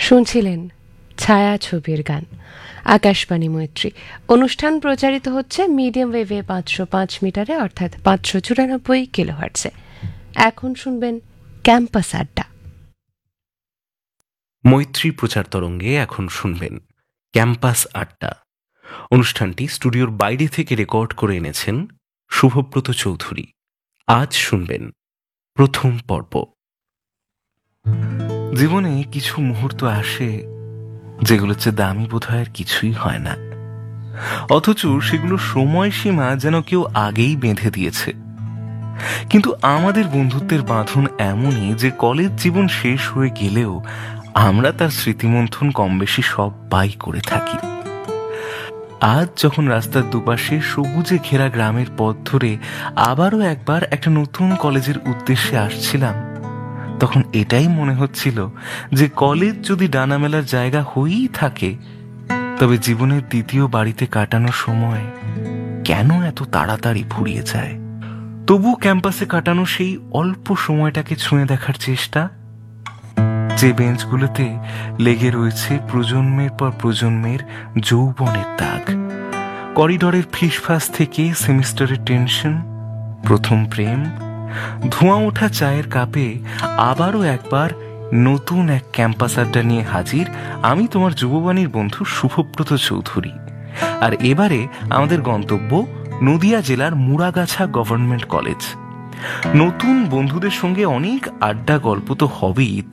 শুনছিলেন ছায়াছবির গান, আকাশবাণী মৈত্রী। অনুষ্ঠান প্রচারিত হচ্ছে মিডিয়াম ওয়েভে 505 মিটারে, অর্থাৎ 594 কিলোহার্টজে। এখন শুনবেন ক্যাম্পাস আড্ডা। মৈত্রী প্রচার তরঙ্গে এখন শুনবেন ক্যাম্পাস আড্ডা। অনুষ্ঠানটি স্টুডিওর বাইরে থেকে রেকর্ড করে এনেছেন শুভব্রত চৌধুরী। আজ শুনবেন প্রথম পর্ব। জীবনে কিছু মুহূর্ত আসে যেগুলোর চেয়ে দামি বোধহয় আর কিছুই হয় না, অথচ সেগুলো সময়সীমা যেন কেউ আগেই বেঁধে দিয়েছে। কিন্তু আমাদের বন্ধুত্বের বাঁধন এমনই যে কলেজ জীবন শেষ হয়ে গেলেও আমরা তার স্মৃতিমন্থন কম বেশি সবাই করে থাকি। আজ যখন রাস্তার দুপাশে সবুজে ঘেরা গ্রামের পথ ধরে আবারও একবার একটা নতুন কলেজের উদ্দেশ্যে আসছিলাম, তখন এটাই মনে হচ্ছিল যে কলেজ যদি ডানা মেলার জায়গা হয়েই থাকে, তবে জীবনের দ্বিতীয় বাড়িতে কাটানো সময় কেন এত তাড়াতাড়ি ফুরিয়ে যায়। তবু ক্যাম্পাসে কাটানো সেই অল্প সময়টাকে ছুঁয়ে দেখার চেষ্টা, যে বেঞ্চগুলোতে লেগে রয়েছে প্রজন্মের পর প্রজন্মের যৌবনের দাগ, করিডোরের ফিসফাস থেকে সেমিস্টারের টেনশন, প্রথম প্রেম, ধোঁয়া ওঠা চায়ের কাপে আবারও একবার নতুন এক ক্যাম্পাস আড্ডা নিয়ে হাজির আমি, তোমার যুববাণীর বন্ধু শুভব্রত চৌধুরী। আর এবারে আমাদের গন্তব্য নদিয়া জেলার মুড়াগাছা গভর্নমেন্ট কলেজ। নতুন বন্ধুদের সঙ্গে অনেক আড্ডা গল্প তো হবেই,